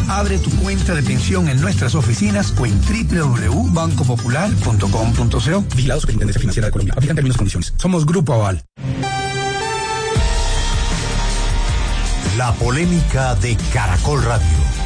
Abre tu cuenta de pensión en nuestras oficinas o en www.bancopopular.com.co. Vigilado Superintendencia Financiera de Colombia. Aplican términos y condiciones. Somos Grupo Aval. La polémica de Caracol Radio.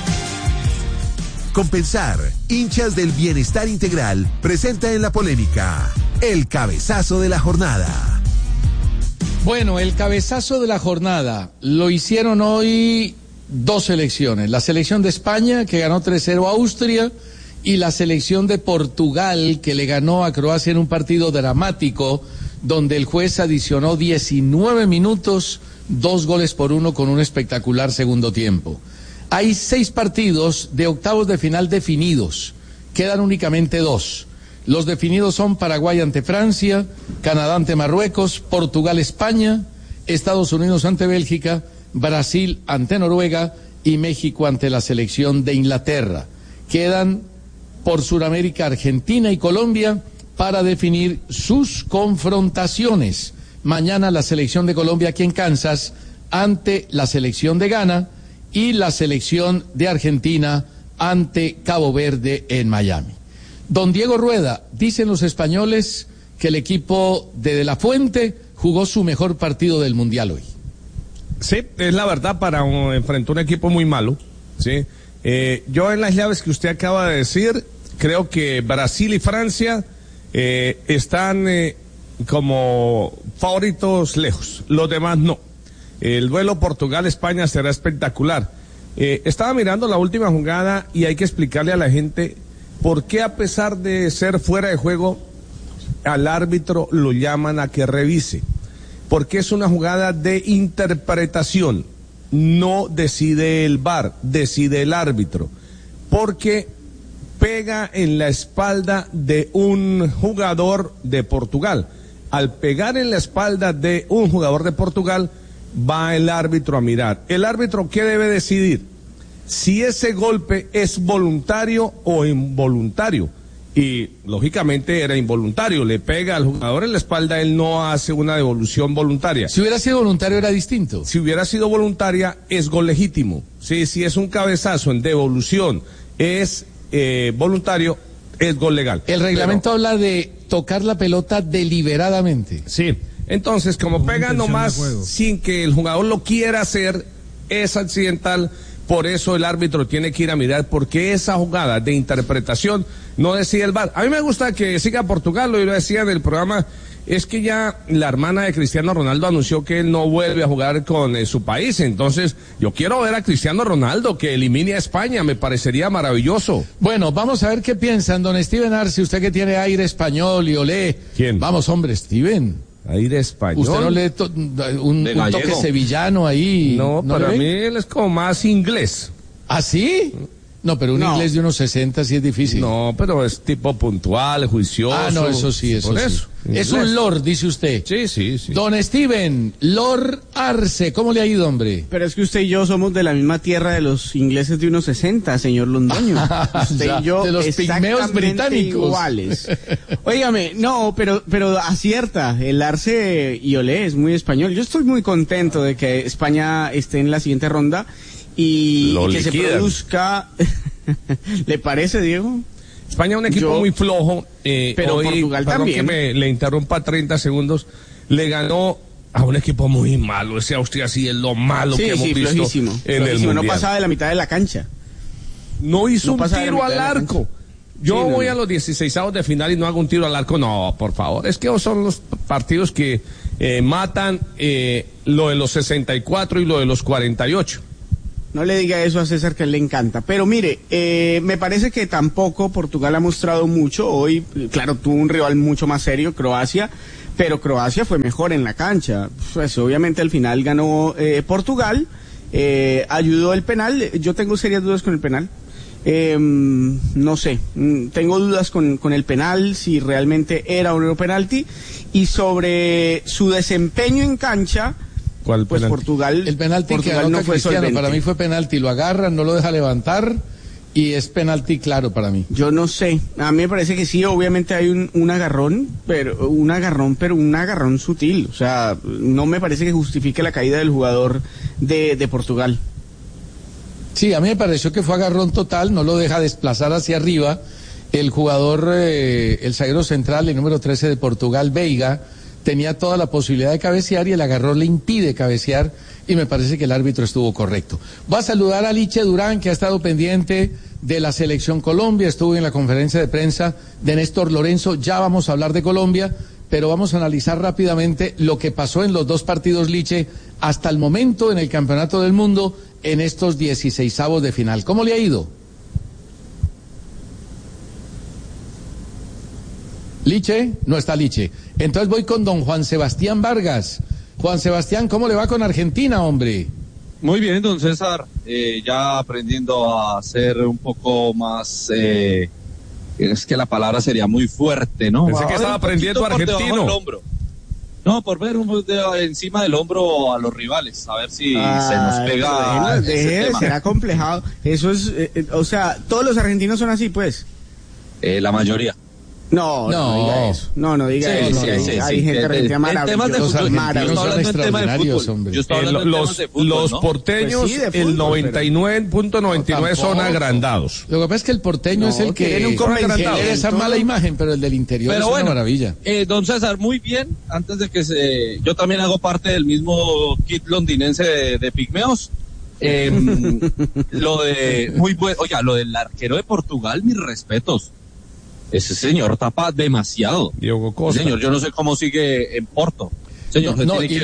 Compensar, hinchas del bienestar integral, presenta en la polémica el cabezazo de la jornada. Bueno, el cabezazo de la jornada lo hicieron hoy dos selecciones. La selección de España, que ganó 3-0 a Austria, y la selección de Portugal, que le ganó a Croacia en un partido dramático, donde el juez adicionó 19 minutos, 2-1 con un espectacular segundo tiempo. Hay 6 partidos de octavos de final definidos. Quedan únicamente 2. Los definidos son Paraguay ante Francia, Canadá ante Marruecos, Portugal-España, Estados Unidos ante Bélgica, Brasil ante Noruega y México ante la selección de Inglaterra. Quedan por Sudamérica Argentina y Colombia para definir sus confrontaciones. Mañana la selección de Colombia aquí en Kansas ante la selección de Ghana y la selección de Argentina ante Cabo Verde en Miami. Don Diego Rueda, dicen los españoles que el equipo de la Fuente jugó su mejor partido del Mundial hoy. Sí, es la verdad, para enfrentar un equipo muy malo, ¿sí? Yo en las llaves que usted acaba de decir, creo que Brasil y Francia están como favoritos lejos, los demás no. El duelo Portugal-España será espectacular. Estaba mirando la última jugada y hay que explicarle a la gente por qué, a pesar de ser fuera de juego, al árbitro lo llaman a que revise. Porque es una jugada de interpretación, no decide el VAR, decide el árbitro. Porque pega en la espalda de un jugador de Portugal. Al pegar en la espalda de un jugador de Portugal, va el árbitro a mirar. ¿El árbitro qué debe decidir? Si ese golpe es voluntario o involuntario. Y lógicamente era involuntario, le pega al jugador en la espalda, él no hace una devolución voluntaria. Si hubiera sido voluntario era distinto. Si hubiera sido voluntaria es gol legítimo. Sí, si es un cabezazo en devolución es voluntario, es gol legal. El reglamento habla de tocar la pelota deliberadamente. Sí, entonces como pega nomás sin que el jugador lo quiera hacer, es accidental. Por eso el árbitro tiene que ir a mirar, porque esa jugada de interpretación no decide el VAR. A mí me gusta que siga Portugal, lo decía en el programa, es que ya la hermana de Cristiano Ronaldo anunció que él no vuelve a jugar con su país. Entonces yo quiero ver a Cristiano Ronaldo que elimine a España, me parecería maravilloso. Bueno, vamos a ver qué piensan, don Steven Arce, usted que tiene aire español y olé. ¿Quién? Vamos, hombre, Steven. Aire español. ¿Usted no lee un toque sevillano ahí? No, para mí él es como más inglés. ¿Ah, sí? No, pero un inglés de unos 60 sí es difícil. No, pero es tipo puntual, juicioso. Ah, no, eso sí, eso sí. Es un lord, dice usted. Sí. Don Steven, Lord Arce, ¿cómo le ha ido, hombre? Pero es que usted y yo somos de la misma tierra de los ingleses de unos 60, señor Londoño. Usted y yo de los pigmeos británicos. Iguales. Óigame, no, pero acierta, el Arce y Olé es muy español. Yo estoy muy contento de que España esté en la siguiente ronda y que se produzca. ¿Le parece, Diego? España es un equipo muy flojo, pero hoy, Portugal también. Que le interrumpa 30 segundos, le ganó a un equipo muy malo. Ese Austria sí es lo malo que hemos visto flojísimo, en el Mundial. No pasaba de la mitad de la cancha. No hizo un tiro al arco. Yo voy a los 16avos de final y no hago un tiro al arco. No, por favor. Es que son los partidos que matan lo de los 64 y lo de los 48. No le diga eso a César, que a él le encanta. Pero mire, me parece que tampoco Portugal ha mostrado mucho. Hoy, claro, tuvo un rival mucho más serio, Croacia, pero Croacia fue mejor en la cancha. Pues obviamente al final ganó Portugal, ayudó el penal. Yo tengo serias dudas con el penal. No sé, tengo dudas con el penal, si realmente era o no penalti. Y sobre su desempeño en cancha, ¿cuál pues penalti? Portugal, el penalti Portugal que no fue Cristiano, solvente. para mí fue penalti, lo agarran, no lo deja levantar y es penalti claro para mí. Yo no sé, a mí me parece que sí, obviamente hay un agarrón, pero un agarrón sutil, o sea, no me parece que justifique la caída del jugador de Portugal. Sí, a mí me pareció que fue agarrón total, no lo deja desplazar hacia arriba. El jugador, el zaguero central, el número 13 de Portugal, Veiga, tenía toda la posibilidad de cabecear y el agarrón le impide cabecear y me parece que el árbitro estuvo correcto. Voy a saludar a Liche Durán, que ha estado pendiente de la Selección Colombia, estuvo en la conferencia de prensa de Néstor Lorenzo, ya vamos a hablar de Colombia, pero vamos a analizar rápidamente lo que pasó en los dos partidos, Liche, hasta el momento en el Campeonato del Mundo, en estos 16avos de final. ¿Cómo le ha ido? Liche, no está Liche. Entonces voy con don Juan Sebastián Vargas. Juan Sebastián, ¿cómo le va con Argentina, hombre? Muy bien, don César, ya aprendiendo a ser un poco más, es que la palabra sería muy fuerte, ¿no? Pensé que estaba aprendiendo argentino. No, por ver encima del hombro a los rivales, a ver si se nos pega. Será complejado. Eso es, o sea, todos los argentinos son así, pues. La mayoría. No diga eso. No diga eso. Sí. Hay gente argentina maravillosa. Los argentinos son extraordinarios, hombre. Yo estoy hablando de temas de fútbol, los ¿no? porteños, Pues sí, de el fútbol, 99.99 son agrandados. Lo que pasa es que el porteño es el que tiene esa mala imagen, pero el del interior es una maravilla. Don César, muy bien, antes de que yo también hago parte del mismo kit londinense de pigmeos. Lo del arquero de Portugal, mis respetos. Ese señor tapa demasiado. Diogo Costa. Señor, yo no sé cómo sigue en Porto. Señor, y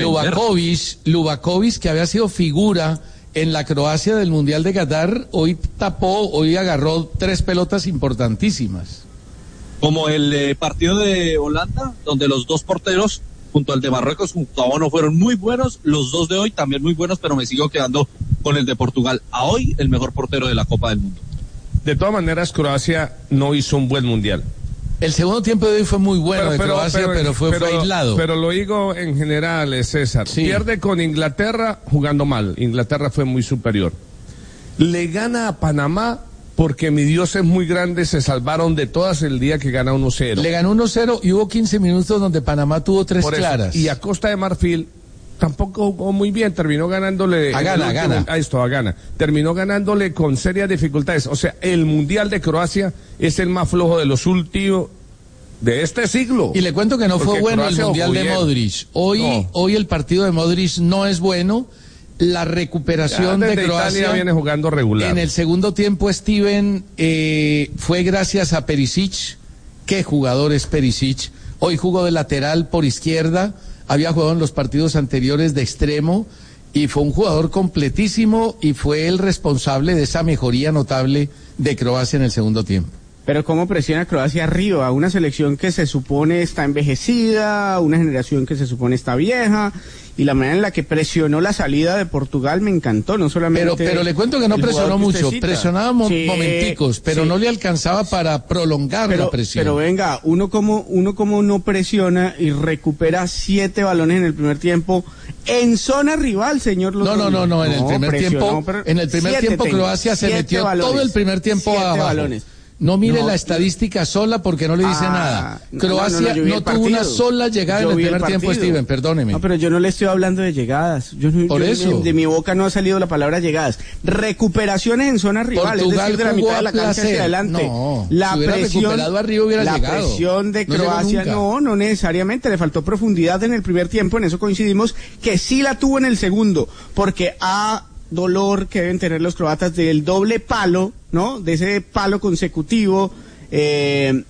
Lubakovic, que había sido figura en la Croacia del Mundial de Qatar, hoy agarró 3 pelotas importantísimas. Como el partido de Holanda, donde los dos porteros, junto al de Marruecos, junto a Bono, fueron muy buenos. Los dos de hoy también muy buenos, pero me sigo quedando con el de Portugal. A hoy, el mejor portero de la Copa del Mundo. De todas maneras, Croacia no hizo un buen mundial. El segundo tiempo de hoy fue muy bueno de Croacia, pero fue aislado. Pero lo digo en general, César. Sí. Pierde con Inglaterra jugando mal. Inglaterra fue muy superior. Le gana a Panamá porque mi Dios es muy grande, se salvaron de todas el día que gana 1-0. Le ganó 1-0 y hubo 15 minutos donde Panamá tuvo 3 claras. Y a Costa de Marfil tampoco jugó muy bien, terminó ganándole a Ghana. Terminó ganándole con serias dificultades. O sea, el Mundial de Croacia es el más flojo de los últimos de este siglo. Y le cuento que no fue bueno el Mundial de Modric. Hoy el partido de Modric no es bueno. La recuperación de Croacia Italia viene jugando regular. En el segundo tiempo, Steven, fue gracias a Perisic. ¿Qué jugador es Perisic? Hoy jugó de lateral por izquierda. Había jugado en los partidos anteriores de extremo y fue un jugador completísimo y fue el responsable de esa mejoría notable de Croacia en el segundo tiempo. Pero cómo presiona Croacia arriba, una selección que se supone está envejecida, una generación que se supone está vieja, y la manera en la que presionó la salida de Portugal me encantó, no solamente... Pero le cuento que no presionó mucho, presionaba momenticos, pero no le alcanzaba para prolongar la presión. Pero venga, uno como no presiona y recupera 7 balones en el primer tiempo en rival, señor. No, en el primer tiempo Croacia se metió todo el primer tiempo abajo. Balones. No mire la estadística sola porque no le dice nada. Croacia no tuvo una sola llegada en el primer tiempo, Steven, perdóneme. No, pero yo no le estoy hablando de llegadas. Por eso. De mi boca no ha salido la palabra llegadas. Recuperaciones en zona rival, Portugal es decir, de la mitad de la cancha hacia adelante. No, la presión, presión de Croacia, no necesariamente. Le faltó profundidad en el primer tiempo, en eso coincidimos, que sí la tuvo en el segundo, porque dolor que deben tener los croatas del doble palo, ¿no? De ese palo consecutivo del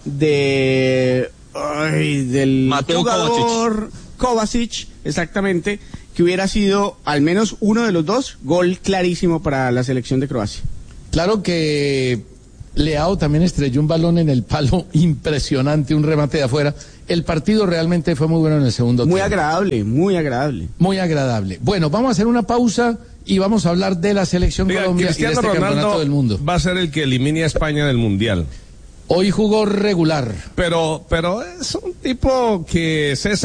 Mateo jugador Kovacic, exactamente, que hubiera sido al menos uno de los dos gol clarísimo para la selección de Croacia. Claro que Leao también estrelló un balón en el palo impresionante, un remate de afuera. El partido realmente fue muy bueno en el segundo tiempo. Muy agradable. Bueno, vamos a hacer una pausa y vamos a hablar de la selección Colombia Cristiano y de este Ronaldo campeonato del mundo. Va a ser el que elimine a España del Mundial. Hoy jugó regular. Pero es un tipo que, César,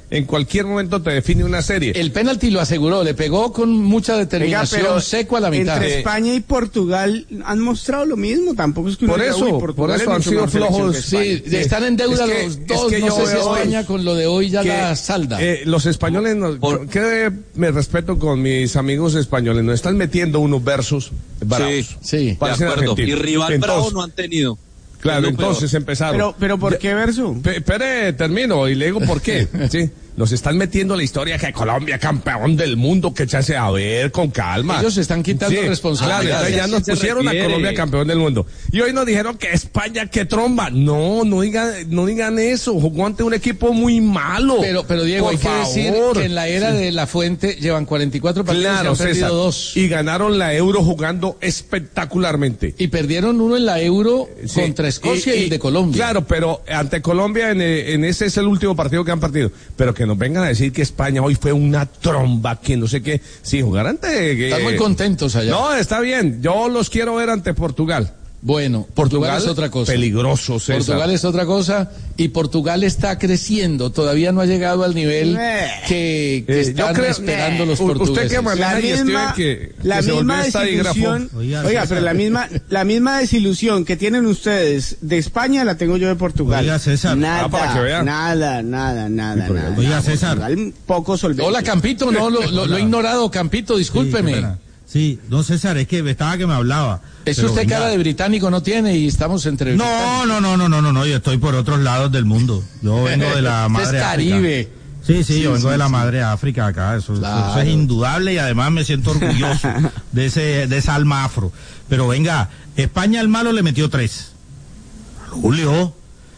en cualquier momento te define una serie. El penalti lo aseguró, le pegó con mucha determinación, Oiga, pero seco a la mitad. Entre España y Portugal han mostrado lo mismo, tampoco es que uno Por diga, eso, uy, Portugal por eso es han mucho sido mejor selección flojos. que España. Sí, están en deuda los dos, que no yo sé si veo España con lo de hoy ya la salda. Los españoles, que me respeto con mis amigos españoles, nos están metiendo unos versos bravos. Sí, De Parecen acuerdo. argentinos. Y rival Entonces, bravo no han tenido. Claro, Es lo entonces peor. empezaron. Pero ¿por qué verso? Espere, termino y le digo por qué. Sí, los están metiendo la historia que Colombia campeón del mundo, que ya se a ver con calma. Ellos se están quitando Sí, responsabilidades. Claro, entonces ya nos ¿A qué se pusieron a refiere? Colombia campeón del mundo. Y hoy nos dijeron que España, que tromba. No digan eso. Jugó ante un equipo muy malo. Pero Diego, Por hay que decir favor. que en la era de La Fuente llevan 44 partidos y Claro, han perdido César. 2. Y ganaron la Euro jugando espectacularmente. Y perdieron uno en la Euro Sí. contra Escocia y el de Colombia. Claro, pero ante Colombia en ese es el último partido que han partido. Pero que nos vengan a decir que España hoy fue una tromba, que no sé qué. Sí, jugar ante... Están muy contentos allá. No, está bien. Yo los quiero ver ante Portugal. Bueno, Portugal es otra cosa. Peligroso, César. Portugal es otra cosa y Portugal está creciendo. Todavía no ha llegado al nivel que yo están creo- esperando los Usted portugueses. que maneja La y Steven misma, que la se volvió misma estadígrafo. desilusión, Oiga, oiga, César. pero la misma desilusión que tienen ustedes de España la tengo yo de Portugal. Oiga, César. Nada, para que vea. nada. Oiga, César. Portugal, poco solvente. Hola, Campito, no, lo he ignorado, Campito, discúlpeme. Sí, no, César, es que estaba que me hablaba. Es Pero usted venga. cara de británico no tiene y estamos entre... No, yo estoy por otros lados del mundo. Yo vengo de la Usted es madre Caribe. África. Sí, yo vengo de la madre África acá, eso Claro. es indudable y además me siento orgulloso de esa alma afro. Pero venga, España al malo le metió 3. Julio.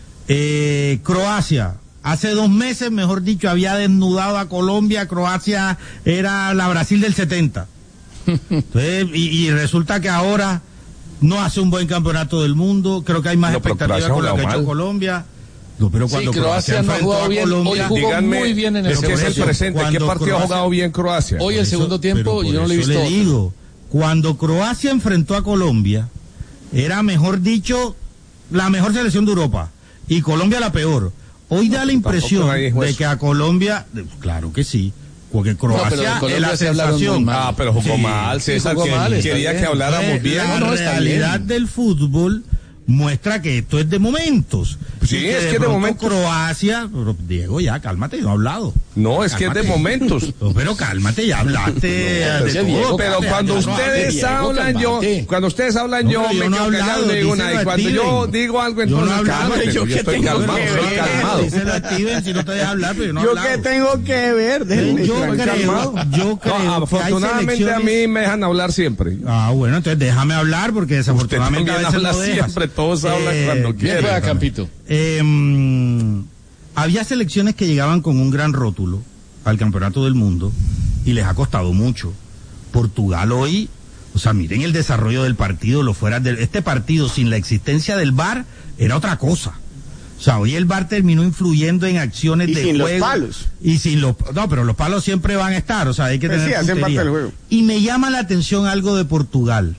Croacia, hace 2 meses, mejor dicho, había desnudado a Colombia. Croacia era la Brasil del 70. Entonces, y resulta que ahora no hace un buen campeonato del mundo. Creo que hay más No, pero expectativa Croacia con la que ha jugado hecho mal. Colombia. No, pero cuando Sí, Croacia no ha enfrentó jugado a bien. Colombia, Hoy jugó Díganme, muy bien en el es que es el segundo. presente. ¿Qué Cuando partido ha Croacia- jugado bien Croacia? Hoy el Por eso- segundo tiempo pero yo no por lo he eso visto. le digo, cuando Croacia enfrentó a Colombia, era, mejor dicho, la mejor selección de Europa y Colombia la peor. Hoy da la impresión tampoco nadie dijo de eso. que a Colombia, claro que sí, porque pero de Croacia Colombia es la se hablaron muy sensación. mal. Pero jugó Sí, mal, César, jugó que mal, está quería bien. que habláramos bien. La No, está realidad bien. del fútbol muestra que esto es de momentos. Sí, Y es que de pronto momentos. Croacia, pero, Diego, ya, cálmate, no he hablado. No, es que es de Cálmate. momentos. No, pero cálmate, ya hablaste de ese todo. Diego, Pero cálmate, cuando ya, ustedes Diego, hablan, cálmate. cuando ustedes hablan, No, yo pero me yo no he quedo callado hablado, y digo díselo nada. Y a cuando Steven. yo digo algo, Yo no entonces he hablado, cálmate. yo Yo qué estoy tengo calmado, que estoy ver. calmado. Díselo a Steven si no te deja hablar, pero yo no he Yo hablado. qué tengo que ver, déjenme Yo tranquilo. creo que hay Afortunadamente a selecciones- mí me dejan hablar siempre. Ah, bueno, entonces déjame hablar porque Usted desafortunadamente también a veces habla no dejas. siempre, todos hablan cuando Bien quieren. juega Campito. Había selecciones que llegaban con un gran rótulo al campeonato del mundo y les ha costado mucho. Portugal hoy, o sea, miren el desarrollo del partido, este partido sin la existencia del VAR era otra cosa. O sea, hoy el VAR terminó influyendo en acciones Y de sin los juego. palos. Y sin los no, pero los palos siempre van a estar, o sea, hay que Pues tener sí, hacen parte puntería. del juego. Y me llama la atención algo de Portugal.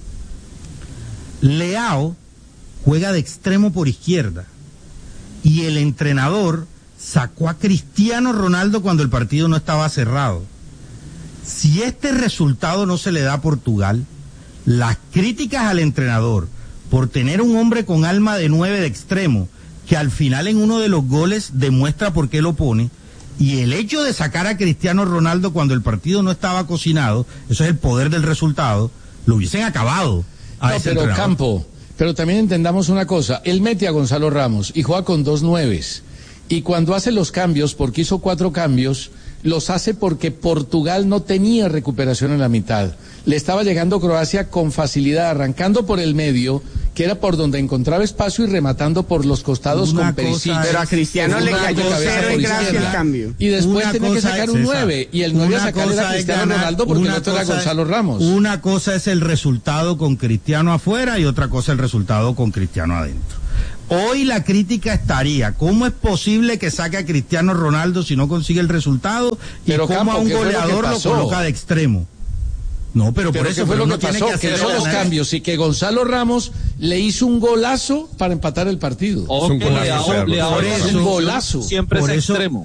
Leao juega de extremo por izquierda y el entrenador sacó a Cristiano Ronaldo cuando el partido no estaba cerrado. Si este resultado no se le da a Portugal, las críticas al entrenador por tener un hombre con alma de 9 de extremo, que al final en uno de los goles demuestra por qué lo pone, y el hecho de sacar a Cristiano Ronaldo cuando el partido no estaba cocinado, eso es el poder del resultado, lo hubiesen acabado a No, ese pero entrenador. Campo, pero también entendamos una cosa, él mete a Gonzalo Ramos y juega con 2 nueves, y cuando hace los cambios, porque hizo 4 cambios, los hace porque Portugal no tenía recuperación en la mitad. Le estaba llegando Croacia con facilidad, arrancando por el medio, que era por donde encontraba espacio, y rematando por los costados Una con Perisic. cosa Pero a Cristiano le Una cayó cabeza cero por en gracia izquierda. el cambio. Y después Una tenía que cosa sacar es, un César, 9, y el 9 a una sacar era cosa es Cristiano ganar, Ronaldo porque el una otro era cosa- Gonzalo Ramos. Una cosa es el resultado con Cristiano afuera y otra cosa el resultado con Cristiano adentro. Hoy la crítica estaría, ¿cómo es posible que saque a Cristiano Ronaldo si no consigue el resultado? Y Pero, cómo Campo, a un ¿qué fue lo que goleador lo pasó? coloca de extremo. No, pero por Pero eso ¿qué fue lo uno que tiene pasó? que Que hacer son los la- cambios y que Gonzalo Ramos le hizo un golazo para empatar el partido. Ojo Es un que golazo, Leao Pedro. Leao Por en eso- selección golazo. siempre por es eso- extremo.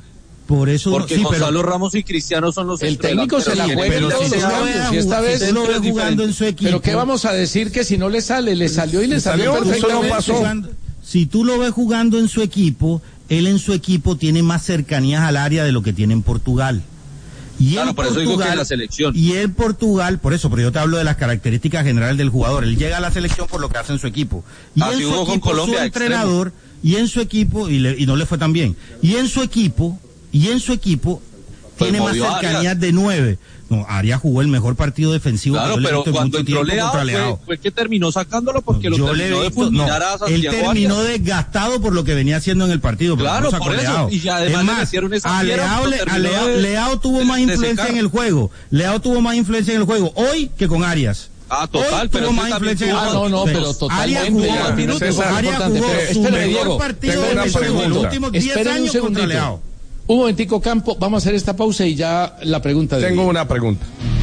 Por eso, porque sí, Gonzalo Ramos y Cristiano son los el técnico se la juega en todos los cambios, y esta vez lo ve jugando en su equipo. Pero ¿qué vamos a decir que si no le sale? Le salió y le salió perfectamente. Eso no pasó. Si tú lo ves jugando en su equipo, él en su equipo tiene más cercanías al área de lo que tiene en Portugal. Y claro, en por Portugal, eso digo que en la selección. Y en Portugal, por eso, pero yo te hablo de las características generales del jugador. Él llega a la selección por lo que hace en su equipo. Y en su jugó con equipo, Colombia, su entrenador, y en su equipo, y no le fue tan bien. Y en su equipo Pues tiene más movió a cercanías Arias. de 9. No, Arias jugó el mejor partido defensivo Claro, que yo le he pero visto en cuando mucho entró tiempo contra Leao Leao. fue que terminó sacándolo porque lo terminó de fulminar a él Santiago terminó Arias. desgastado por lo que venía haciendo en el partido. Pero Claro, no sacó por eso. Leao. Y ya además Es le más, metieron esa a fiera, lo terminó de- Leao tuvo más de influencia secar. en el juego. Leao tuvo más influencia en el juego hoy que con Arias. Ah, total, Hoy pero tuvo es que más también influencia en el tuvo juego. no, Sí. pero totalmente. Arias jugó Ya, más minutos. César, Arias importante, jugó pero su espere, mejor Diego, partido tengo una defensivo en los pregunta. últimos 10 Esperen un años contra segundito. Leao. Un momentico, Campo, vamos a hacer esta pausa y ya la pregunta de Tengo Diego. una pregunta.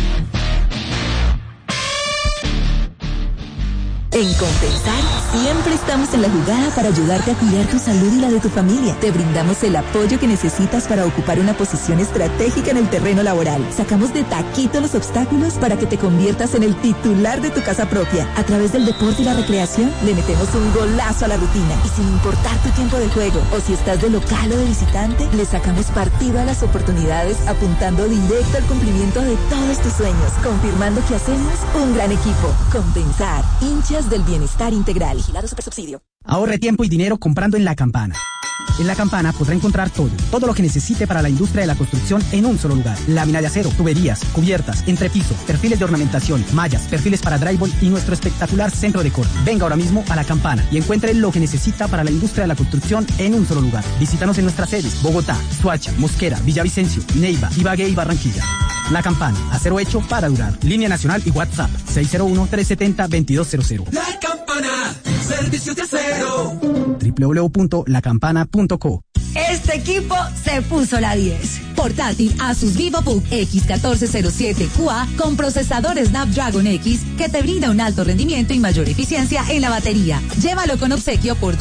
En Compensar, siempre estamos en la jugada para ayudarte a cuidar tu salud y la de tu familia. Te brindamos el apoyo que necesitas para ocupar una posición estratégica en el terreno laboral. Sacamos de taquito los obstáculos para que te conviertas en el titular de tu casa propia. A través del deporte y la recreación, le metemos un golazo a la rutina. Y sin importar tu tiempo de juego, o si estás de local o de visitante, le sacamos partido a las oportunidades, apuntando directo al cumplimiento de todos tus sueños, confirmando que hacemos un gran equipo. Compensar, hinchas del bienestar integral. Vigilado Supersubsidio. Ahorre tiempo y dinero comprando en La Campana. En La Campana podrá encontrar todo lo que necesite para la industria de la construcción en un solo lugar. Lámina de acero, tuberías, cubiertas, entrepiso, perfiles de ornamentación, mallas, perfiles para drywall y nuestro espectacular centro de corte. Venga ahora mismo a La Campana y encuentre lo que necesita para la industria de la construcción en un solo lugar. Visítanos en nuestras sedes: Bogotá, Soacha, Mosquera, Villavicencio, Neiva, Ibagué y Barranquilla. La Campana, acero hecho para durar. Línea nacional y WhatsApp 601-370-2200. La Campana, servicios de acero. www.lacampana.co. Este equipo se puso la 10. Portátil Asus VivoBook X1407QA con procesador Snapdragon X que te brinda un alto rendimiento y mayor eficiencia en la batería. Llévalo con obsequio por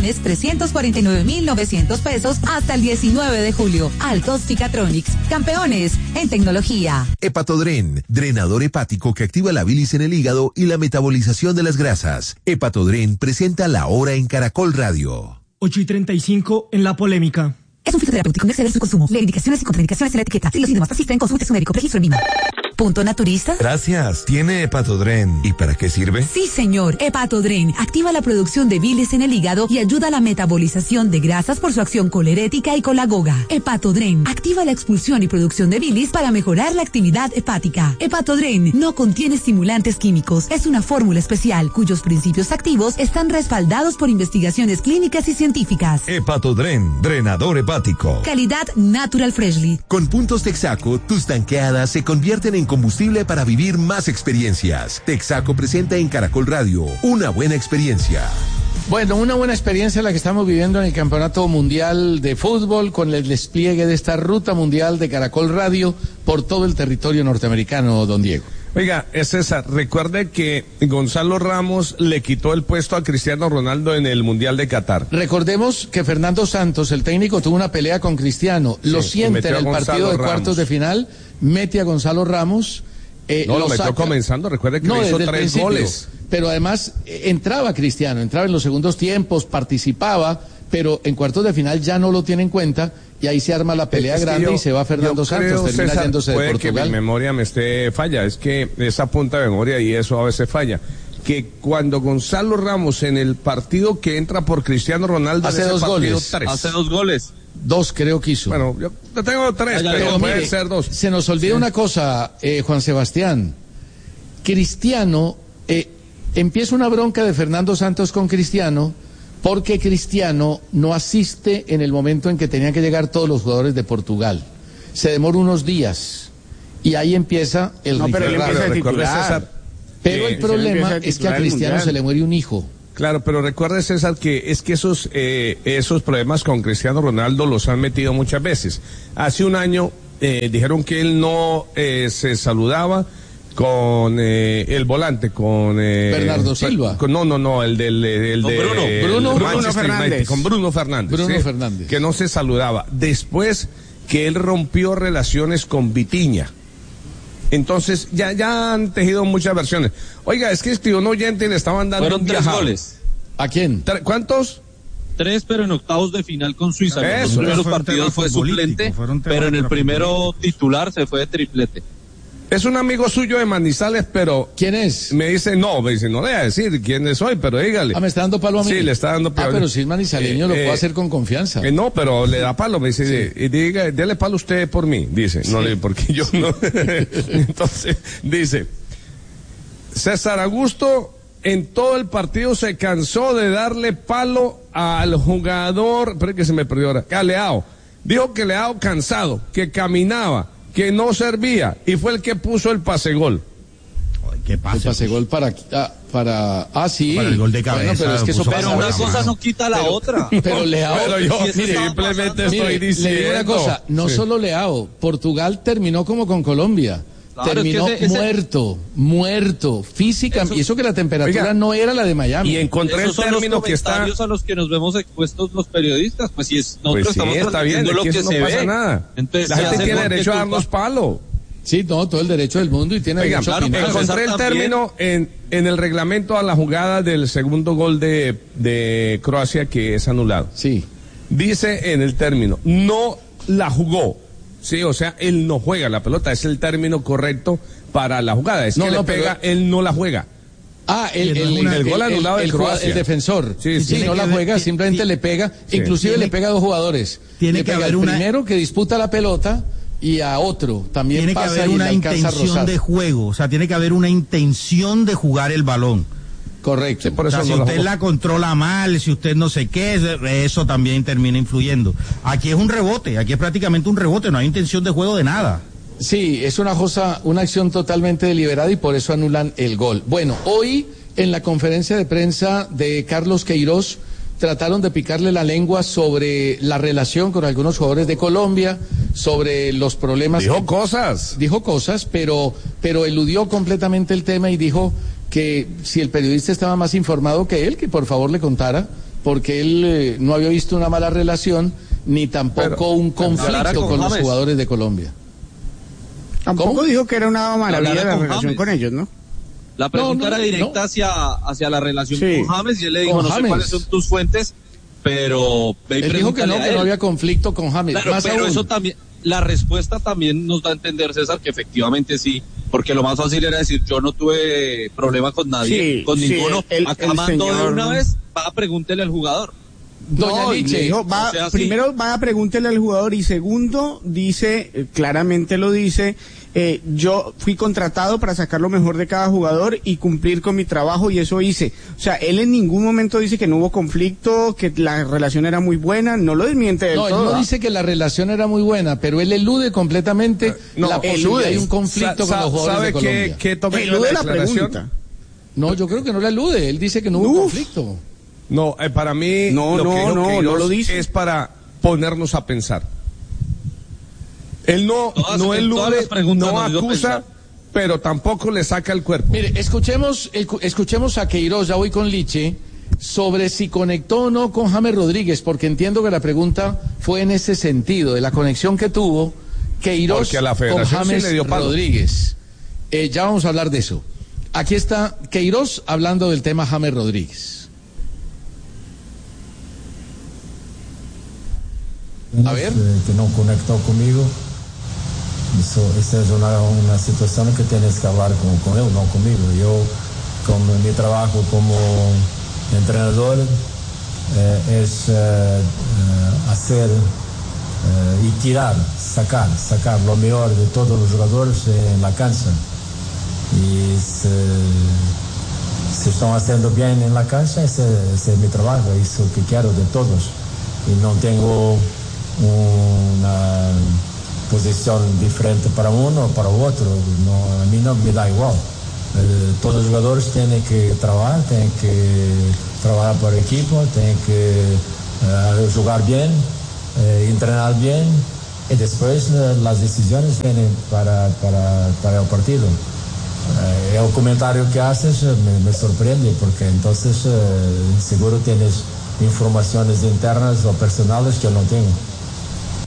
2.349.900 pesos hasta el 19 de julio. Altos Ficatronics, campeones en tecnología. Hepatodren, drenador hepático que activa la bilis en el hígado y la metabolización de las grasas. Hepatodren presenta La Hora en Caracol Radio. 8:35 en La Polémica. Es un fitoterapéutico, no exceder su consumo. Lee indicaciones y contraindicaciones en la etiqueta. Si los síntomas persisten, consulte su médico. Registro en Lima. ¿Punto naturista? Gracias. ¿Tiene Hepatodren? ¿Y para qué sirve? Sí, señor. Hepatodren activa la producción de bilis en el hígado y ayuda a la metabolización de grasas por su acción colerética y colagoga. Hepatodren activa la expulsión y producción de bilis para mejorar la actividad hepática. Hepatodren no contiene estimulantes químicos. Es una fórmula especial cuyos principios activos están respaldados por investigaciones clínicas y científicas. Hepatodren, drenador hepático. Calidad Natural Freshly. Con puntos Texaco, tus tanqueadas se convierten en combustible para vivir más experiencias. Texaco presenta en Caracol Radio una buena experiencia. Bueno, una buena experiencia la que estamos viviendo en el Campeonato Mundial de Fútbol con el despliegue de esta ruta mundial de Caracol Radio por todo el territorio norteamericano, don Diego. Oiga, César, recuerde que Gonzalo Ramos le quitó el puesto a Cristiano Ronaldo en el Mundial de Qatar. Recordemos que Fernando Santos, el técnico, tuvo una pelea con Cristiano, lo siente en el partido de cuartos de final, mete a Gonzalo Ramos. No, lo metió comenzando, recuerde que le hizo 3 goles. Pero además entraba Cristiano, entraba en los segundos tiempos, participaba, pero en cuartos de final ya no lo tiene en cuenta y ahí se arma la pelea grande y se va Fernando Santos, termina César, yéndose de puede Portugal. que mi memoria me esté falla, es que esa punta de memoria y eso a veces falla. Que cuando Gonzalo Ramos en el partido que entra por Cristiano Ronaldo hace 2 goles. 3. Hace 2 goles. 2 creo que hizo. Bueno, yo tengo 3, pero pueden ser 2. Se nos olvida una cosa, Juan Sebastián. Cristiano, empieza una bronca de Fernando Santos con Cristiano porque Cristiano no asiste en el momento en que tenían que llegar todos los jugadores de Portugal. Se demora unos días y ahí empieza el Pero el problema es que a Cristiano se le muere un hijo. Claro, pero recuerde, César, que es que esos problemas con Cristiano Ronaldo los han metido muchas veces. Hace un año dijeron que él no se saludaba con el volante, con Bernardo Silva. El de Bruno Manchester Fernández. United, con Bruno Fernández. Bruno ¿sí? Fernández. Que no se saludaba. Después que él rompió relaciones con Vitinha. Entonces, ya han tejido muchas versiones. Oiga, es que escribió un oyente y le estaban dando Fueron 3 goles. ¿A quién? ¿Cuántos? 3, pero en octavos de final con Suiza. En los primeros partidos fue suplente, pero en el primero titular se fue de triplete. Es un amigo suyo de Manizales, pero... ¿Quién es? Me dice, no le voy a decir quién soy, pero dígale. ¿Me está dando palo a mí? Sí, le está dando palo. Pero si es manizaleño lo puedo hacer con confianza. No, pero le da palo, me dice, sí. Dele palo usted por mí, dice. Sí. No, porque yo no. Entonces, dice, César Augusto en todo el partido se cansó de darle palo al jugador, pero que se me perdió ahora, a Leao. Dijo que Leao cansado, que caminaba, que no servía, y fue el que puso el pase gol. ¿Qué pase? El pase gol para sí. Para el gol de cabeza. Bueno, pero es que eso pero una cosa no quita la otra. Pero Leao, pero yo simplemente estoy diciendo. Le digo una cosa, no solo Leao, Portugal terminó como con Colombia. Claro, terminó es que muerto, físicamente, y eso que la temperatura no era la de Miami. Y encontré el término que está a los que nos vemos expuestos los periodistas, pues si es nosotros pues sí, estamos está bien, lo que no se pasa ve. Nada. Entonces, la gente tiene derecho a darnos palo. Sí, todo el derecho del mundo y tiene derecho a opinar. Encontré el término en el reglamento a la jugada del segundo gol de Croacia que es anulado. Sí. Dice en el término, no la jugó. Sí, o sea, él no juega la pelota, es el término correcto para la jugada. Es que le pega, él no la juega. El gol anulado del Croacia. El defensor. Sí, no la juega, simplemente le pega, inclusive le pega a 2 jugadores. Tiene que haber primero que disputa la pelota y a otro también tiene pasa que haber una intención de juego, o sea, tiene que haber una intención de jugar el balón. Correcto. Sí, por eso si usted la controla mal, si usted no sé qué, eso también termina influyendo. Aquí es un rebote, aquí es prácticamente un rebote, no hay intención de juego de nada. Sí, es una acción totalmente deliberada y por eso anulan el gol. Bueno, hoy en la conferencia de prensa de Carlos Queiroz trataron de picarle la lengua sobre la relación con algunos jugadores de Colombia, sobre los problemas. Dijo cosas, pero eludió completamente el tema y dijo que si el periodista estaba más informado que él, que por favor le contara, porque él no había visto una mala relación ni tampoco un conflicto con los jugadores de Colombia. Tampoco dijo que era una maravilla la relación con ellos, ¿no? La pregunta era directa hacia la relación con James y él le dijo, no sé cuáles son tus fuentes, pero... Él dijo que no había conflicto con James. Claro, más pero aún. Eso también, la respuesta también nos da a entender, César, que efectivamente sí, porque lo más fácil era decir, yo no tuve problema con nadie, con ninguno. Acá mandó de una vez, pregúntele al jugador. Doña Liche dijo, primero va a pregúntele al jugador y segundo dice, claramente lo dice, yo fui contratado para sacar lo mejor de cada jugador y cumplir con mi trabajo y eso hice. O sea, él en ningún momento dice que no hubo conflicto, que la relación era muy buena, no lo desmiente del todo. No, él no dice que la relación era muy buena, pero él elude completamente la posibilidad de un conflicto con los jugadores de Colombia. ¿Qué elude la pregunta? No, yo creo que no la elude, él dice que no hubo conflicto. No, para mí no lo dice. Es para ponernos a pensar. Él no elude, no acusa, pero tampoco le saca el cuerpo. Mire, escuchemos a Queiroz, ya voy con Liche, sobre si conectó o no con James Rodríguez, porque entiendo que la pregunta fue en ese sentido, de la conexión que tuvo Queiroz con James Rodríguez. Ya vamos a hablar de eso. Aquí está Queiroz hablando del tema James Rodríguez. A ver. Que no conectó conmigo. Esa es una situación que tienes que hablar con él, no conmigo. Yo, con mi trabajo como entrenador, es hacer y tirar, sacar lo mejor de todos los jugadores en la cancha. Y si están haciendo bien en la cancha, ese es mi trabajo, es lo que quiero de todos. Y no tengo una posición diferente para uno o para otro, a mí no me da igual. Todos los jugadores tienen que trabajar por equipo, tienen que jugar bien, entrenar bien y después las decisiones vienen para el partido. El comentario que haces me sorprende porque entonces seguro tienes informaciones internas o personales que yo no tengo.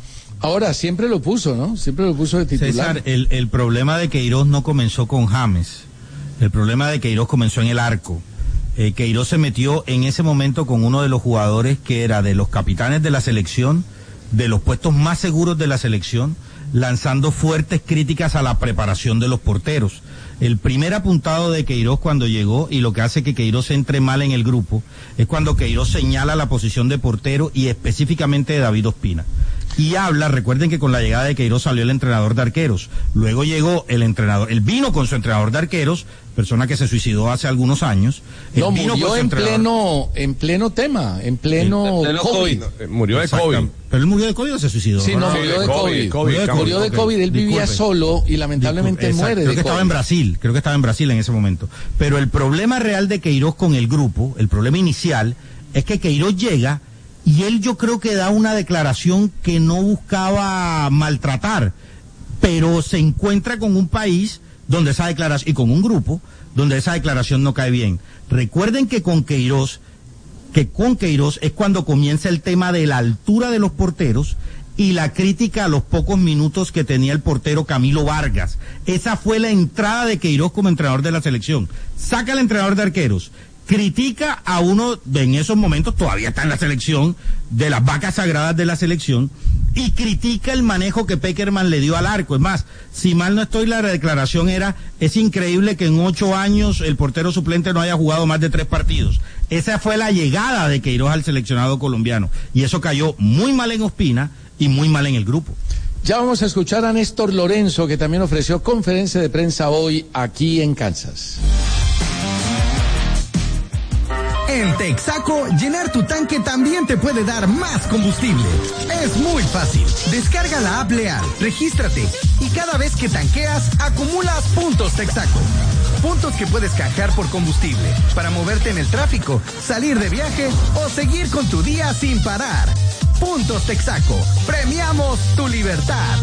Ahora, siempre lo puso, ¿no? Siempre lo puso de titular. César, el problema de Queiroz no comenzó con James. El problema de Queiroz comenzó en el arco. Queiroz se metió en ese momento con uno de los jugadores que era de los capitanes de la selección, de los puestos más seguros de la selección, lanzando fuertes críticas a la preparación de los porteros. El primer apuntado de Queiroz cuando llegó, y lo que hace que Queiroz entre mal en el grupo, es cuando Queiroz señala la posición de portero y específicamente de David Ospina. Y habla, recuerden que con la llegada de Queiroz salió el entrenador de arqueros, luego llegó el entrenador, él vino con su entrenador de arqueros, persona que se suicidó hace algunos años. No, murió en pleno tema, en pleno COVID. Murió de COVID. ¿Pero él murió de COVID o se suicidó? Sí, no, murió de COVID. Murió de COVID, él vivía solo y lamentablemente muere de COVID. Creo que estaba en Brasil en ese momento. Pero el problema real de Queiroz con el grupo, el problema inicial, es que Queiroz llega y él yo creo que da una declaración que no buscaba maltratar, pero se encuentra con un país donde esa declaración, y con un grupo donde esa declaración no cae bien. Recuerden que con Queiroz es cuando comienza el tema de la altura de los porteros y la crítica a los pocos minutos que tenía el portero Camilo Vargas. Esa fue la entrada de Queiroz como entrenador de la selección. Saca al entrenador de arqueros, critica a uno de en esos momentos, todavía está en la selección, de las vacas sagradas de la selección, y critica el manejo que Pekerman le dio al arco. Es más, si mal no estoy, la declaración era, es increíble que en 8 años el portero suplente no haya jugado más de 3 partidos. Esa fue la llegada de Queiroz al seleccionado colombiano, y eso cayó muy mal en Ospina y muy mal en el grupo. Ya vamos a escuchar a Néstor Lorenzo, que también ofreció conferencia de prensa hoy aquí en Kansas. En Texaco, llenar tu tanque también te puede dar más combustible. Es muy fácil. Descarga la app Leal, regístrate y cada vez que tanqueas, acumulas puntos Texaco. Puntos que puedes canjear por combustible para moverte en el tráfico, salir de viaje o seguir con tu día sin parar. Puntos Texaco. Premiamos tu libertad.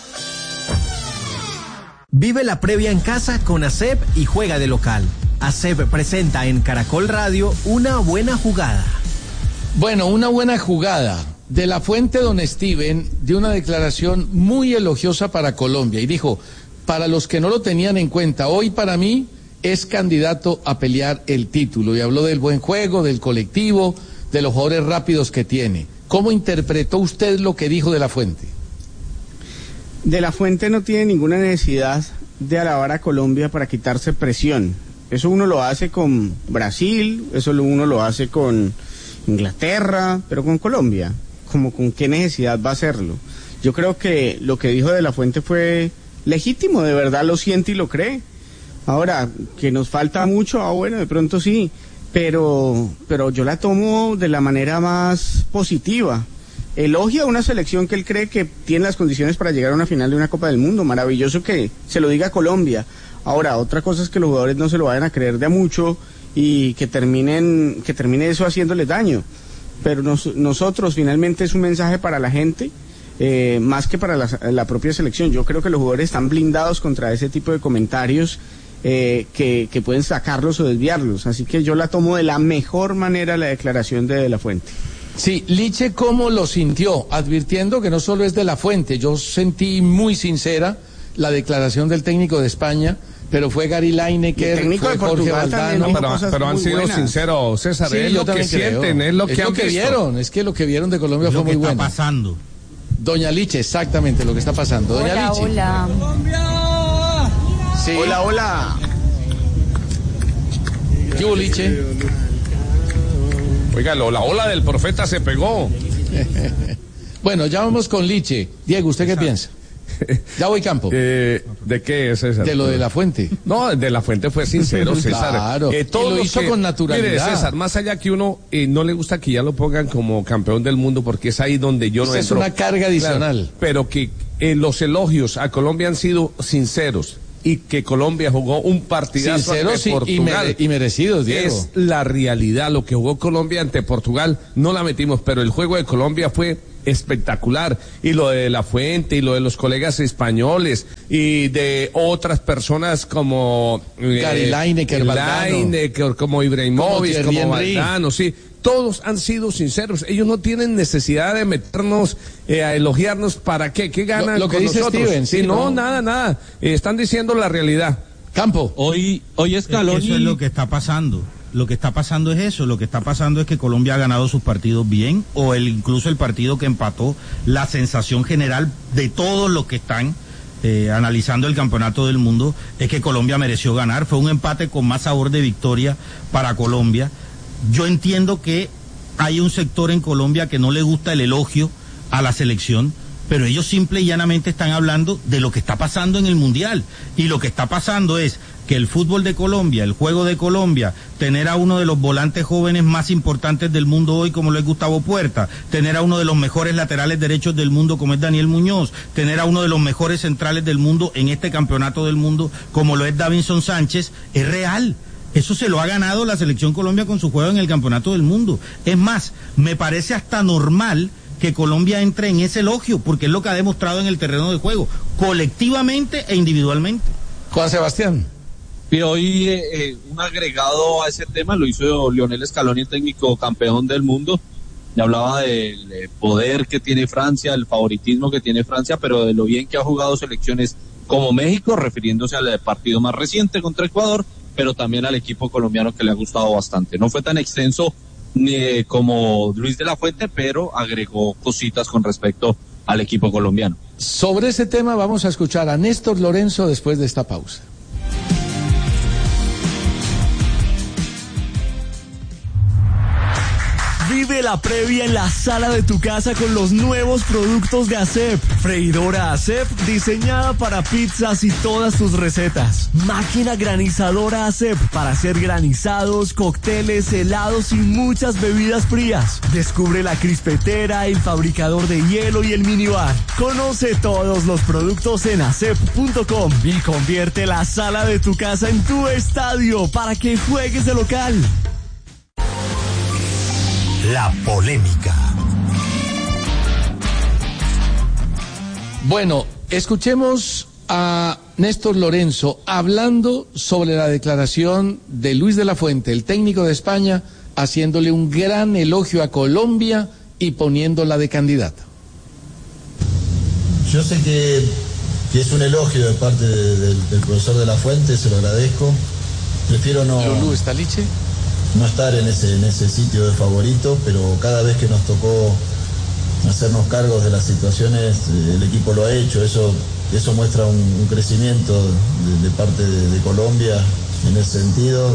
Vive la previa en casa con ASEP y juega de local. ASEP presenta en Caracol Radio Una Buena Jugada. Bueno, una buena jugada. De la Fuente, don Steven, dio una declaración muy elogiosa para Colombia y dijo, para los que no lo tenían en cuenta, hoy para mí es candidato a pelear el título. Y habló del buen juego, del colectivo, de los jugadores rápidos que tiene. ¿Cómo interpretó usted lo que dijo de la Fuente? De la Fuente no tiene ninguna necesidad de alabar a Colombia para quitarse presión. Eso uno lo hace con Brasil, eso uno lo hace con Inglaterra, pero con Colombia, como con qué necesidad va a hacerlo. Yo creo que lo que dijo de la Fuente fue legítimo, de verdad lo siente y lo cree. Ahora, que nos falta mucho, bueno, de pronto sí, pero yo la tomo de la manera más positiva. Elogia a una selección que él cree que tiene las condiciones para llegar a una final de una Copa del Mundo. Maravilloso que se lo diga a Colombia. Ahora, otra cosa es que los jugadores no se lo vayan a creer de a mucho y que termine eso haciéndoles daño. Pero nosotros finalmente es un mensaje para la gente, más que para la propia selección. Yo creo que los jugadores están blindados contra ese tipo de comentarios que pueden sacarlos o desviarlos. Así que yo la tomo de la mejor manera la declaración de la Fuente. Sí, Liche, ¿cómo lo sintió? Advirtiendo que no solo es de la Fuente, yo sentí muy sincera la declaración del técnico de España, pero fue Gary Lineker, fue Jorge Valdano. Pero han sido sinceros, César, sí, es lo que sienten, es lo que han visto. Vieron, es que lo que vieron de Colombia fue muy bueno. Lo que está pasando. Doña Liche, exactamente lo que está pasando. Doña Liche. Hola. Sí. Hola, hola. ¿Qué hubo, Liche? Oiga, la ola del profeta se pegó. Bueno, ya vamos con Liche. Diego, ¿usted qué piensa? Ya voy campo. ¿De qué es, César? De lo de la Fuente. No, de la Fuente fue sincero, César. Claro, todo lo hizo con naturalidad. Mire, César, más allá que uno no le gusta que ya lo pongan como campeón del mundo, porque es ahí donde yo no entro. Es una carga adicional. Claro, pero que los elogios a Colombia han sido sinceros y que Colombia jugó un partidazo ante Portugal. Y merecidos, Diego. Es la realidad, lo que jugó Colombia ante Portugal, no la metimos, pero el juego de Colombia fue espectacular. Y lo de La Fuente y lo de los colegas españoles y de otras personas como Gary Lineker, como Ibrahimovic, como Valdano, sí. Todos han sido sinceros. Ellos no tienen necesidad de meternos a elogiarnos. ¿Para qué? ¿Qué ganan lo que con dice nosotros? Steven, sí, no, nada. Están diciendo la realidad. Campo. Hoy Scaloni... Eso es lo que está pasando. Lo que está pasando es eso. Lo que está pasando es que Colombia ha ganado sus partidos bien, o incluso el partido que empató. La sensación general de todos los que están analizando el campeonato del mundo es que Colombia mereció ganar. Fue un empate con más sabor de victoria para Colombia. Yo entiendo que hay un sector en Colombia que no le gusta el elogio a la selección, pero ellos simple y llanamente están hablando de lo que está pasando en el Mundial. Y lo que está pasando es que el fútbol de Colombia, el juego de Colombia, tener a uno de los volantes jóvenes más importantes del mundo hoy, como lo es Gustavo Puerta, tener a uno de los mejores laterales derechos del mundo, como es Daniel Muñoz, tener a uno de los mejores centrales del mundo en este campeonato del mundo, como lo es Davinson Sánchez, es real. Eso se lo ha ganado la selección Colombia con su juego en el campeonato del mundo. Es más, me parece hasta normal que Colombia entre en ese elogio, porque es lo que ha demostrado en el terreno de juego, colectivamente e individualmente. Juan Sebastián. Y hoy un agregado a ese tema lo hizo Lionel Scaloni, el técnico campeón del mundo. Ya hablaba del poder que tiene Francia, el favoritismo que tiene Francia, pero de lo bien que ha jugado selecciones como México, refiriéndose al partido más reciente contra Ecuador, pero también al equipo colombiano, que le ha gustado bastante. No fue tan extenso como Luis de la Fuente, pero agregó cositas con respecto al equipo colombiano. Sobre ese tema vamos a escuchar a Néstor Lorenzo después de esta pausa. Vive la previa en la sala de tu casa con los nuevos productos de ASEP. Freidora ASEP diseñada para pizzas y todas tus recetas. Máquina granizadora ASEP para hacer granizados, cócteles, helados y muchas bebidas frías. Descubre la crispetera, el fabricador de hielo y el minibar. Conoce todos los productos en asep.com y convierte la sala de tu casa en tu estadio para que juegues de local. La polémica. Bueno, escuchemos a Néstor Lorenzo hablando sobre la declaración de Luis de la Fuente, el técnico de España, haciéndole un gran elogio a Colombia y poniéndola de candidata. Yo sé que es un elogio de parte del profesor de la Fuente, se lo agradezco. Prefiero no estar en ese sitio de favorito, pero cada vez que nos tocó hacernos cargos de las situaciones, el equipo lo ha hecho. Eso muestra un crecimiento de parte de Colombia en ese sentido.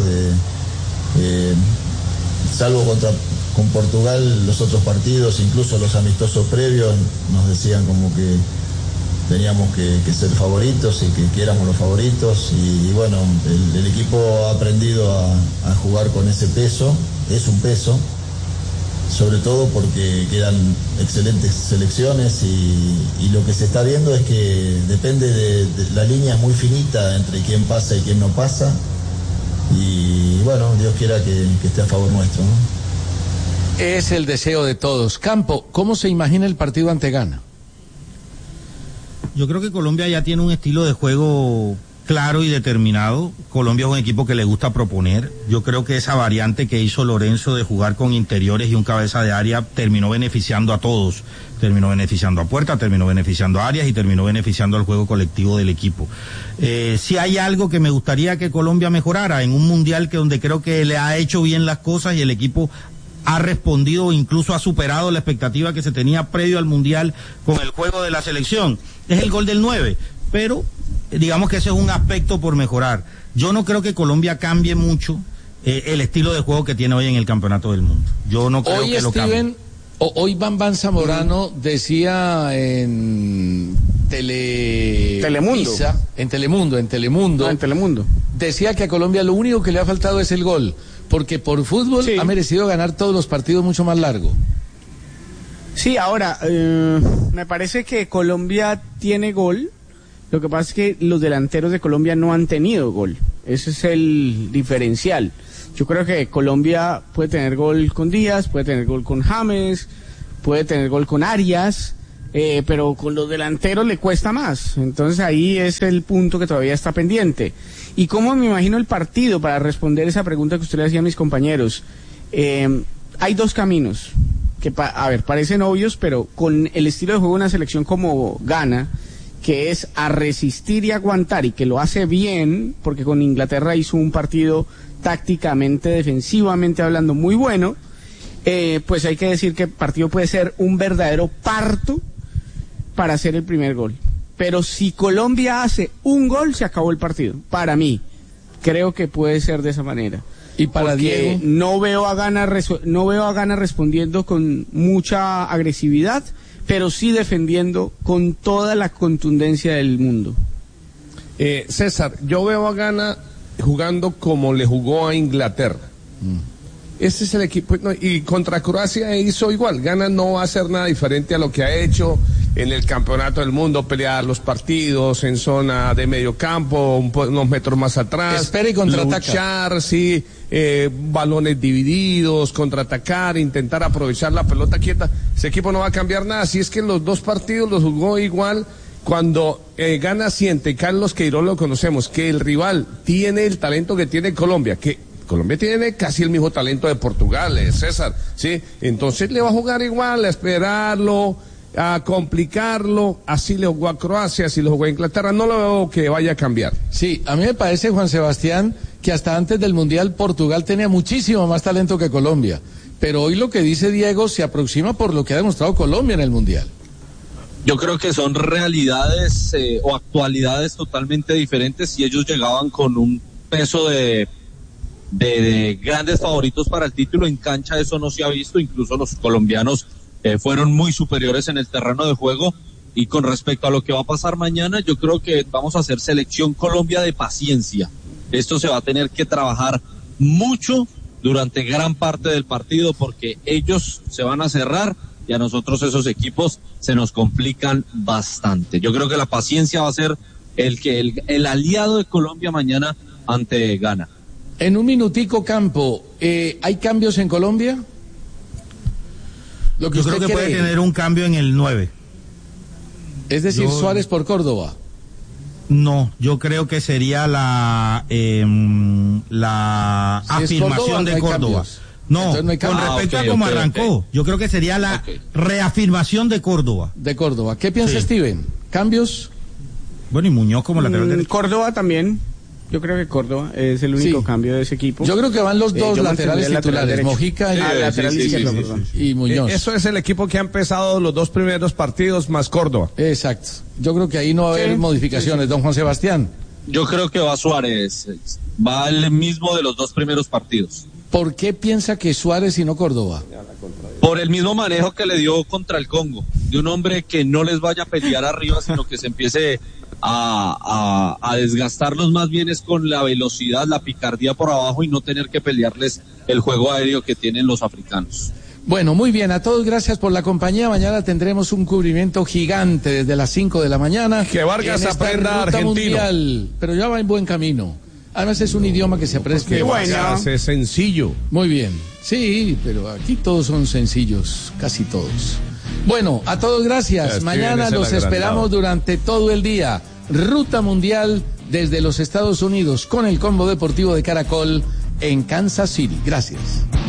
Salvo con Portugal, los otros partidos, incluso los amistosos previos, nos decían como que teníamos que ser favoritos y que éramos los favoritos, y bueno, el equipo ha aprendido a jugar con ese peso. Es un peso, sobre todo porque quedan excelentes selecciones, y lo que se está viendo es que depende de la línea es muy finita entre quién pasa y quién no pasa, y bueno, Dios quiera que esté a favor nuestro, ¿no? Es el deseo de todos. Campo, ¿cómo se imagina el partido ante Ghana? Yo creo que Colombia ya tiene un estilo de juego claro y determinado. Colombia es un equipo que le gusta proponer. Yo creo que esa variante que hizo Lorenzo de jugar con interiores y un cabeza de área terminó beneficiando a todos. Terminó beneficiando a Puerta, terminó beneficiando a Arias y terminó beneficiando al juego colectivo del equipo. Si hay algo que me gustaría que Colombia mejorara en un mundial donde creo que le ha hecho bien las cosas y el equipo ha respondido, incluso ha superado la expectativa que se tenía previo al mundial con el juego de la selección, es el gol del 9, pero digamos que ese es un aspecto por mejorar. Yo no creo que Colombia cambie mucho el estilo de juego que tiene hoy en el campeonato del mundo. Yo no creo que lo cambie. Hoy Bambam Zamorano decía en Telemundo, decía que a Colombia lo único que le ha faltado es el gol, porque por fútbol ha merecido ganar todos los partidos mucho más largo. Sí, ahora, me parece que Colombia tiene gol. Lo que pasa es que los delanteros de Colombia no han tenido gol. Ese es el diferencial. Yo creo que Colombia puede tener gol con Díaz, puede tener gol con James, puede tener gol con Arias, pero con los delanteros le cuesta más. Entonces ahí es el punto que todavía está pendiente. ¿Y cómo me imagino el partido? Para responder esa pregunta que usted le hacía a mis compañeros, hay dos caminos que parecen obvios, pero con el estilo de juego de una selección como Ghana, que es a resistir y aguantar, y que lo hace bien, porque con Inglaterra hizo un partido tácticamente, defensivamente hablando, muy bueno, pues hay que decir que el partido puede ser un verdadero parto para hacer el primer gol. Pero si Colombia hace un gol, se acabó el partido. Para mí, creo que puede ser de esa manera. Y para Diego, no veo a Ghana respondiendo con mucha agresividad, pero sí defendiendo con toda la contundencia del mundo. César, yo veo a Ghana jugando como le jugó a Inglaterra. Ese es el equipo, no, y contra Croacia hizo igual. Ghana no va a hacer nada diferente a lo que ha hecho en el campeonato del mundo, pelear los partidos en zona de medio campo, unos metros más atrás. Espera y contraataca. Luchar, sí, balones divididos, contraatacar, intentar aprovechar la pelota quieta. Ese equipo no va a cambiar nada. Si es que en los dos partidos los jugó igual. Cuando Ghana siente, Carlos Queiroz lo conocemos, que el rival tiene el talento que tiene Colombia, que Colombia tiene casi el mismo talento de Portugal, César, ¿sí? Entonces le va a jugar igual, a esperarlo, a complicarlo. Así le jugó a Croacia, así le jugó a Inglaterra. No lo veo que vaya a cambiar. Sí, a mí me parece, Juan Sebastián, que hasta antes del Mundial Portugal tenía muchísimo más talento que Colombia. Pero hoy lo que dice Diego se aproxima por lo que ha demostrado Colombia en el Mundial. Yo creo que son realidades o actualidades totalmente diferentes. Si ellos llegaban con un peso de grandes favoritos para el título, en cancha eso no se ha visto. Incluso los colombianos fueron muy superiores en el terreno de juego. Y con respecto a lo que va a pasar mañana, yo creo que vamos a hacer selección Colombia de paciencia. Esto se va a tener que trabajar mucho durante gran parte del partido, porque ellos se van a cerrar y a nosotros esos equipos se nos complican bastante. Yo creo que la paciencia va a ser el aliado de Colombia mañana ante Ghana. En un minutico, Campo, ¿hay cambios en Colombia? Yo creo que puede tener un cambio en el 9. Es decir, Suárez por Córdoba. No, yo creo que sería la afirmación de Córdoba. No, con respecto a cómo arrancó, yo creo que sería la reafirmación de Córdoba. De Córdoba. ¿Qué piensa Steven? ¿Cambios? Bueno, y Muñoz como lateral derecho. Córdoba también. Yo creo que Córdoba es el único cambio de ese equipo. Yo creo que van los dos laterales titulares, Mojica y Muñoz. Eso es el equipo que ha empezado los dos primeros partidos más Córdoba. Exacto. Yo creo que ahí no va a haber modificaciones, don Juan Sebastián. Yo creo que va Suárez, va el mismo de los dos primeros partidos. ¿Por qué piensa que Suárez y no Córdoba? Por el mismo manejo que le dio contra el Congo, de un hombre que no les vaya a pelear arriba, sino que se empiece a desgastarlos más bien es con la velocidad, la picardía por abajo y no tener que pelearles el juego aéreo que tienen los africanos. Bueno, muy bien, a todos gracias por la compañía. Mañana tendremos un cubrimiento gigante desde las 5 de la mañana. Que Vargas aprenda argentino. Mundial, pero ya va en buen camino. Además es un idioma que se aprecia. Que Vargas es sencillo. Muy bien, sí, pero aquí todos son sencillos, casi todos. Bueno, a todos gracias. Mañana los esperamos durante todo el día. Ruta Mundial desde los Estados Unidos con el Combo Deportivo de Caracol en Kansas City. Gracias.